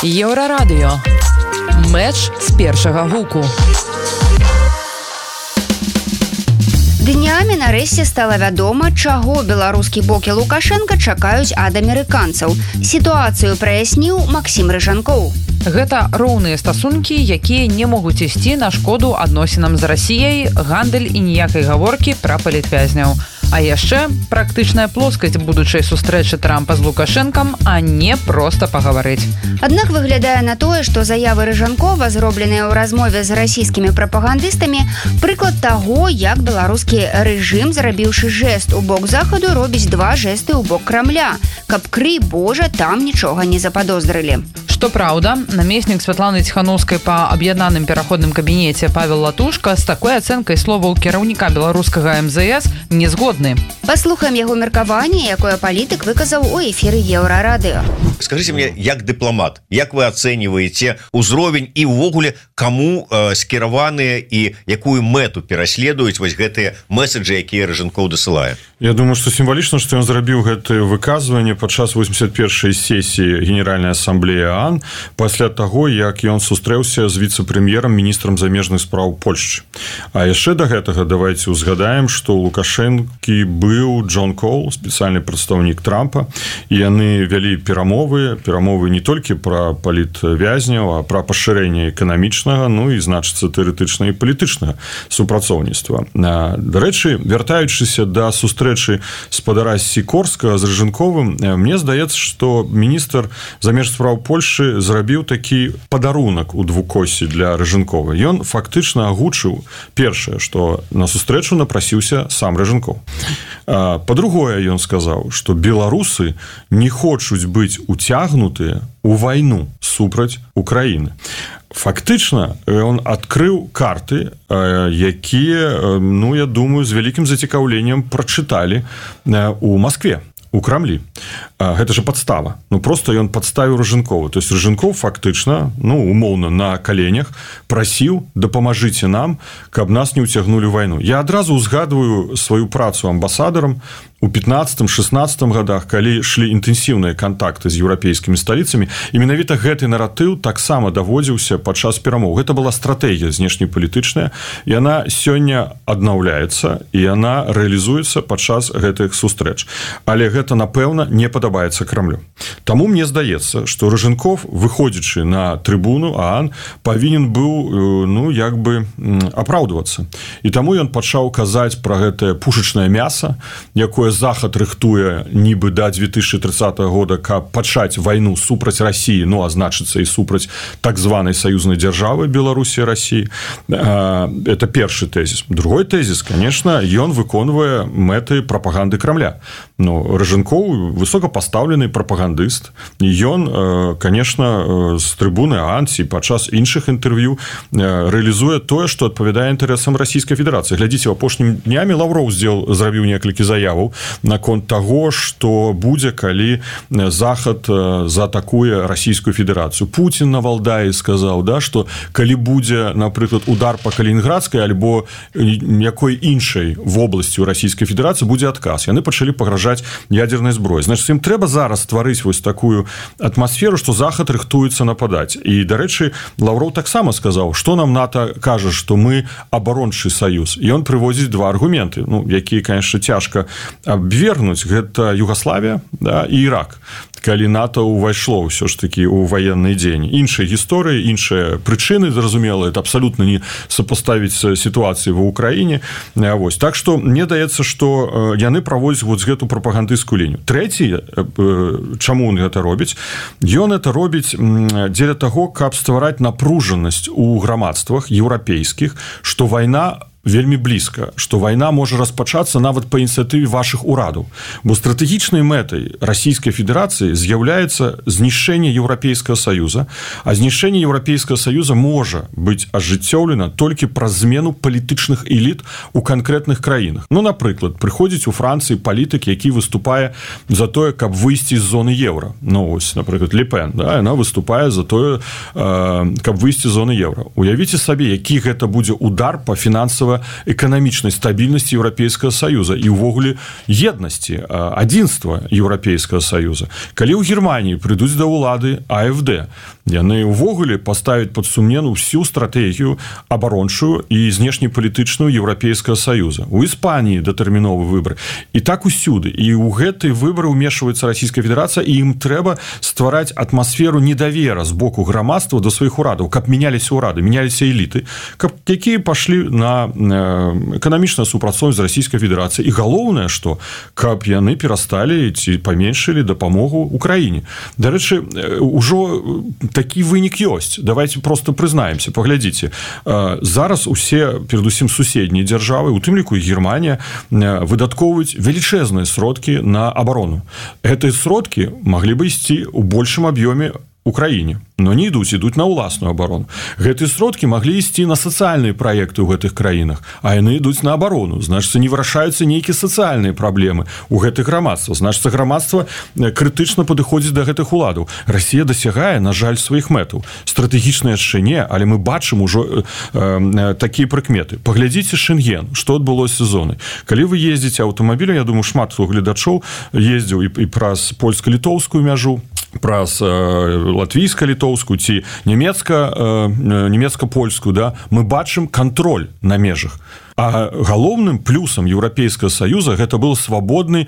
Еўрарадыё. Мэч з першага гуку. Днямі нарэшце стала вядома, чаго беларускі бок і Лукашенка чакаюць ад амерыканцаў. Сітуацыю праясніў Максім Рыжанкоў. Гэта роўныя стасункі, якія не могуць ісці на шкоду адносінам з Расіяй, гандаль і ніякай гаворкі пра палітвязняў. А яшчэ практычная плоскасць будучай сустрэчы Трампа з Лукашэнкам, а не проста пагаварыць. Аднак выглядае на тое, што заявы Рыжанкова, зробленыя ў размове з расійскімі прапагандыстамі, прыклад таго, як беларускі рэжым, зрабіўшы жэст у бок захаду, робіць два жэсты ў бок Крамля, каб, крый Божа, там нічога не западозрылі. Што праўда, намеснік Святланы Ціханаўскай па аб'яднаным пераходным кабінеце Павел Латушка з такой ацэнкай словаў кіраўніка беларускага МЗС не згодны. Паслухаем яго меркаванне, якое палітык выказаў у эфіры Еўрарадыё. Скажите мне, як дыпламат, як вы ацэньваеце ўзровень і ўвогуле каму скіраваныя і якую мэту пераследуюць вось гэтыя месседжы, якія Рыжанкоў дасылае? Я думаю, што сімвалічна, што ён зрабіў гэтае выказванне падчас 81-й сесіі Генеральнай асамблеі ААН пасля таго, як ён сустрэўся з віцэ-прэм'ерам, міністрам замежных спраў Польшчы. А яшчэ да гэтага давайце ўзгадаем, што ў Лукашэнкі быў Джон Коул, спецыяльны прадстаўнік Трампа, і яны вялі перамовы не толькі пра палітвязняў, а пра пашырэнне эканамічнага, ну і, значыцца, тэарэтычна і палітычнага супрацоўніцтва. Дарэчы, вяртаючыся да сустрэчы спадара Сікорскага з Рыжанковым, мне здаецца, што міністр замежных спраў Польшчы зрабіў такі падарунак у двукосе для Рыжанкова. Ён фактычна агучыў першае, што на сустрэчу напрасіўся сам Рыжанкоў. Па-другое, ён сказаў, што беларусы не хочуць быць уцягнутыя у вайну супраць Украіны. Фактычна, ён адкрыў карты, якія, ну, я думаю, з вялікім зацікаўленнем прачыталі у Маскве, у Крамлі. Гэта же падстава. Ну, просто ён падставіў Рыжанкова. То есть Рыжанков фактычна, ну, умоўна, на каленях прасіў: дапамажыце нам, каб нас не ўцягнулі ў вайну. Я адразу ўзгадваю сваю працу амбасадарам у 15-16 годах, калі шлі інтэнсіўныя кантакты з еўрапейскімі сталіцамі, і менавіта гэты наратыў таксама даводзіўся падчас перамоў. Гэта была стратэгія знешнепалітычная, яна сёння аднаўляецца, і яна рэалізуецца падчас гэтых сустрэч. Але гэта, напэўна, не падабаецца Крамлю. Таму мне здаецца, што Рыжанков, выходзячы на трыбуну ААН, павінен быў, ну, як бы апраўдвацца. І таму ён пачаў казаць пра гэтае пушачнае мяса, якое Захад рыхтуе нібы да 2030 года, каб пачаць вайну супраць Расіі, ну, а значыцца і супраць так званай саюзнай дзяржавы Беларусі і Расіі. Это першы тэзіс. Другой тэзіс, конечно, ён выконвае мэты прапаганды Крамля. Ну, Рыжанкоў высокапастаўлены прапагандыст, і ён, конечно, з трыбуны ААН ці падчас іншых інтэрв'ю рэалізуе тое, што адпавядае інтарэсам Расійскай Федэрацыі. Глядзіце, у апошнім днямі Лаўроў зрабіў некалькі заяваў наконт таго, што будзе, калі Захад заатакуе Расійскую Федэрацыю. Пуцін на Валдаі сказаў, да, што калі будзе, напрыклад, удар па Калінінградскай альбо якой іншай вобласці ў Расійскай Федэрацыі, будзе адказ. Яны пачалі пагражаць ядернай зброі. Значыць, ім трэба зараз стварыць вось такую атмасферу, што Захад рыхтуецца нападаць. І, дарэчы, Лаўроў таксама сказаў, што нам НАТО кажа, што мы абарончы саюз. І ён прыводзіць два аргументы, ну, якія, конечно, цяжка абвергнуць. Гэта Югаславія, да, і Ірак, калі НАТО ўвайшло ўсё ж такі ў ваенны дзень. Іншыя гісторыі, іншыя прычыны, зразумела, это абсалютна не супаставіць сітуацыі ва ўкраіне. Вось. Так што мне даецца, што яны праводзяць вот гэту прапагандысцкую лінію. Трэці, чаму он гэта робіць? Ён это робіць дзеля таго, каб ствараць напружанасць у грамадствах еўрапейскіх, што вайна вельмі блізка, што вайна можа распачацца нават па ініцыятыве вашых урадаў. Бо стратэгічнай мэтай Расійскай Федэрацыі з'яўляецца знішчэнне Еўрапейскага Саюза, а знішчэнне Еўрапейскага Саюза можа быць ажыццёўлена толькі праз змену палітычных эліт у канкрэтных краінах. Ну, напрыклад, прыходзіць у Францыі палітык, які выступае за тое, каб выйсці з зоны еўра. Ну, ось, напрыклад, Ле Пен, да, яна выступае за тое, каб выйсці з зоны еўра. Уявіце сабе, які гэта будзе удар па фінансавай адзінства эканамічнай стабільнасці Еўрапейскага Саюза і ўвогуле еднасці, адзінства Еўрапейскага Саюза. Калі ў Германії прыйдуць да ўлады АФД, яны ўвогуле паставяць пад сумнен усю стратэгію абарончую і знешнепалітычную Еўрапейскага Саюза. У Іспаніі датэрміновы выбар. І так усюды. І ў гэты выбары ўмешваецца Расійская Федэрацыя, і ім трэба ствараць атмасферу недавера з боку грамадства до сваіх урадаў, каб меняліся ўрады, меняліся эліты, якія пашлі на эканамічнае супрацоўніцтва з Расійскай Федэрацыяй. І галоўнае, што каб яны перасталі ці паменшылі дапамогу Украіне. Дарэчы, ужо такі вынік ёсць. Давайте просто прызнаемся, паглядзіце. Зараз усе, перадусім суседнія дзяржавы, у тым ліку і Германія, выдаткоўваюць велічэзныя сродкі на абарону. Гэтыя сродкі маглі бы ісці ў большым аб'ёме Украіне, но не ідуць на ўласную абарону. Гэтыя сродкі маглі ісці на сацыяльныя праекты ў гэтых краінах, а яны ідуць на абарону. Значыцца, не вырашаюцца нейкія сацыяльныя праблемы ў гэтых грамадствах. Значыцца, грамадства крытычна падыходзіць да гэтых уладаў. Расія дасягае, на жаль, сваіх мэтаў. Стратэгічна яшчэ не, але мы бачым ужо такія прыкметы. Паглядзіце Шенген, што адбылося з зонай. Калі вы ездзіце аўтамабілем, я думаю, шмат гледачоў ездзіў і праз польска-літоўскую мяжу, праз латвійска-літоўскую ці нямецка-польскую, да, мы бачым кантроль на межах. А галоўным плюсам Еўрапейскага Саюза гэта была свабодная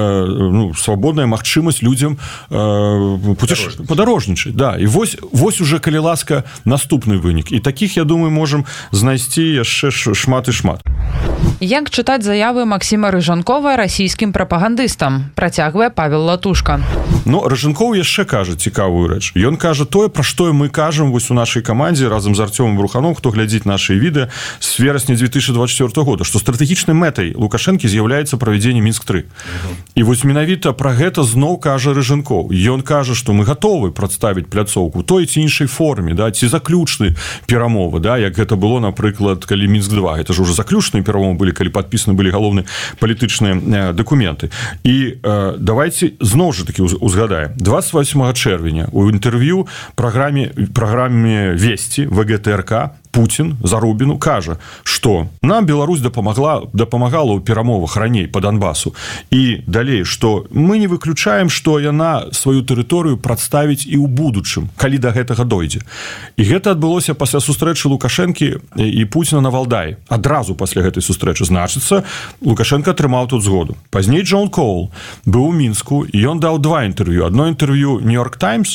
магчымасць людзям падарожнічаць. Да. І вось уже, калі ласка, наступны вынік. І такіх, я думаю, можам знайсці яшчэ шмат і шмат. Як чытаць заявы Максіма Рыжанкова расійскім прапагандыстам? Працягвае Павел Латушка. Ну, Рыжанков яшчэ кажа цікавую рэч. Ён кажа тое, пра што мы кажам вось у нашай камандзе разам з Арцёмам Бруханом, хто глядзіць нашыя відэа з верасня 2024 года, што стратэгічнай мэтай Лукашэнкі з'яўляецца правядзенне Мінск-3. І вось менавіта пра гэта зноў кажа Рыжанков. Ён кажа, што мы гатовы прадставіць пляцоўку той ці іншай форме, да, ці заключнай перамовы, да, як гэта было, напрыклад, калі Мінск-2. Гэта ж уже заключныя перамовы былі, калі падпісаны былі галоўныя палітычныя дакументы. І давайте зноў жа такі узгадаем. 28 чэрвеня у інтэрв'ю праграме «Весці» ВГТРК Путін Зарубіну кажа, што нам Беларусь дапамагала ў перамовах раней па Донбасу. І далей, што мы не выключаем, што яна сваю тэрыторыю прадставіць і ў будучым, калі да гэтага дойдзе. І гэта адбылося пасля сустрэчы Лукашэнкі і Пуціна на Валдаі. Адразу пасля гэтай сустрэчы. Значыцца, Лукашэнка атрымаў тут згоду. Пазней Джон Коул быў у Мінску, і ён даў два інтэрв'ю. Одно інтэрв'ю Нью-Йорк Таймс,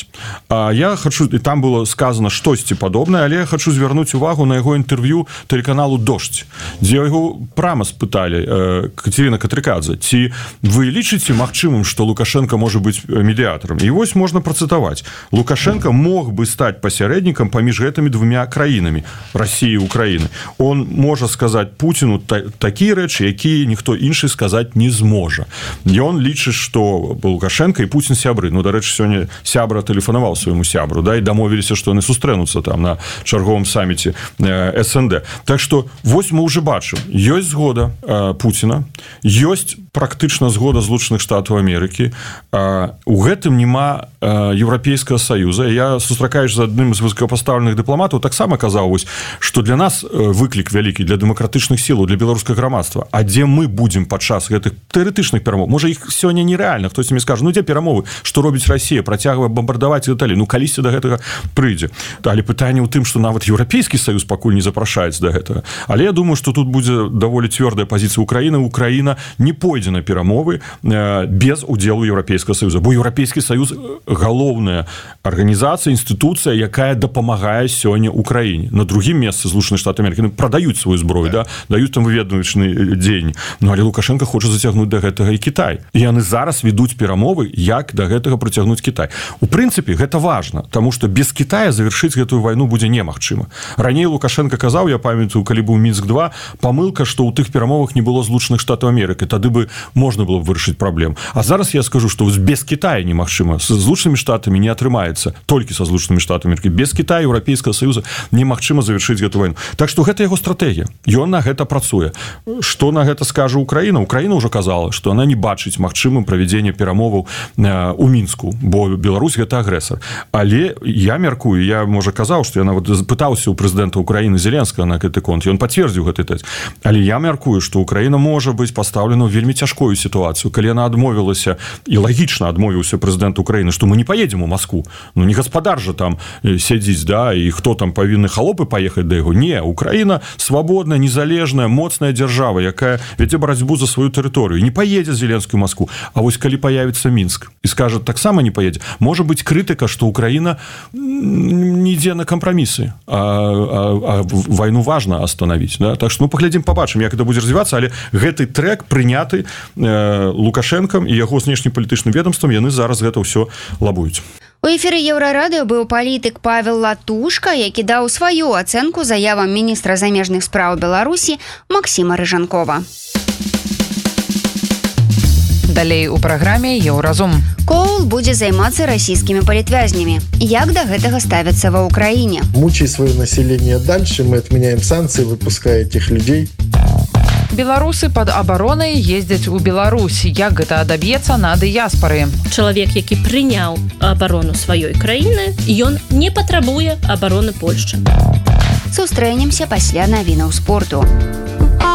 і там было сказано штосьці падобнае, але я хачу звярнуць увагу на яго інтэрв'ю тэлеканалу «Дождь», дзе яго прама спыталі Катерина Катрыкадзе, ці вы лічыце магчымым, што Лукашенко можа быць медыятарам? І вось можна працытаваць. Лукашенко мог бы стаць пасярэднікам паміж гэтымі двумя краінамі, Расіі і Украіны. Он можа сказаць Путіну такія рэчы, якія ніхто іншы сказаць не зможа. Ён лічыць, што Лукашенко і Путін сябры. Ну, дарэчы, сёння сябра тэлефанаваў свайму сябру, да, і дамовіліся, што яны сустрэнуцца там на чарговым саміце СНД. Так што вось мы уже бачым, ёсць згода Пуціна, ёсць практычна згода Злучаных Штатаў Амерыкі, у гэтым няма Еўрапейскага Саюза. Я сустракаюсь з адным з высокапастаўленых дыпламатаў, таксама казаў, што для нас выклік вялікі, для дэмакратычных сілаў, для беларускага грамадства. А дзе мы будзем падчас гэтых тэарэтычных перамоў? Можа, іх сёння нерэальна, хтось мне скажа, ну дзе перамовы, што робіць Расія, працягвае бамбардаваць і дэталі. Ну калісьці да гэтага прыйдзе. Але пытанне ў тым, што нават Еўрапейскі Саюз пакуль не запрашаецца да гэтага. Але я думаю, што тут будзе даволі цвёрдая пазіцыя Украіны. Украіна не пойдзе на перамовы без удзелу Еўрапейскага Саюза. Бо Еўрапейскі Саюз галоўная арганізацыя, інстытуцыя, якая дапамагае сёння Украіне. На другім месцы Злучаныя Штаты Амерыкі прадаюць сваю зброю, да, даюць там выведвачны дзень. Ну, але Лукашенко хоча зацягнуць да гэтага і Кітай. І яны зараз ведуць перамовы, як да гэтага прыцягнуць Кітай. У прынцыпе, гэта важна, таму што без Кітая завяршыць гэтую вайну будзе немагчыма. Раней Лукашенко казаў, я памятаю, калі быў Мінск-2, памылка, што ў тых перамовах не было Злучаных Штатаў Амерыкі. Тады бы Кітаю можна было б вырашыць праблему. А зараз я скажу, што без Китая немагчыма, з Злучанымі Штатамі не атрымаецца, толькі са Злучанымі Штатамі. Без Китая Еўрапейскага Саюза немагчыма завяршыць гэту вайну. Так што гэта яго стратэгія. Ён на гэта працуе. Што на гэта скажа Украіна? Украіна ўжо казала, што она не бачыць магчымым правядзення перамоваў у Мінску, бо Беларусь гэта агрэсар. Але я мяркую, я, можа, казаў, што я нават пытаўся ў прэзідэнта Украіны Зеленскага на гэты конт, ён пацвердзіў гэты тэст. Але я мяркую, што Украіна можа быць пастаўлена ў вельмі цяжкую сітуацыю, калі яна адмовілася, і лагічна адмовіўся прэзідэнт Украіны, што мы не паедзем у Маскву. Ну, не гаспадар жа там сядзіць, да, і хто там павінны халопы паехаць да яго. Не, Украіна свабодная, незалежная, моцная дзяржава, якая вядзе барацьбу за сваю тэрыторыю. Не паедзе Зеленскі ў Маскву. А вось калі паявіцца Мінск і скажа, таксама не паедзе, можа быць крытыка, што Украіна не ідзе на кампрамісы, а вайну важна остановіць. Да? Так што мы паглядзім, пабачым, як это будзе развівацца, але гэты трэк прыняты Лукашэнкам і яго знешнепалітычным ведомствам, яны зараз гэта ўсё лабуюць. У эфіры Еўрарадыё быў палітык Павел Латушка, які даў сваю ацэнку заявам міністра замежных спраў Беларусі Максіма Рыжанкова. Далей у праграме Еўразум. Коул будзе займацца расійскімі палітвязнямі. Як да гэтага ставяцца ва Ўкраіне? Мучай свое население дальше, мы отменяем санкции, выпуская этих людей. Беларусы пад абаронай ездзяць у Беларусь. Як гэта адаб'ецца на дыяспары? Чалавек, які прыняў абарону сваёй краіны, ён не патрабуе абароны Польшчы. Сустрэнемся пасля навінаў спорту.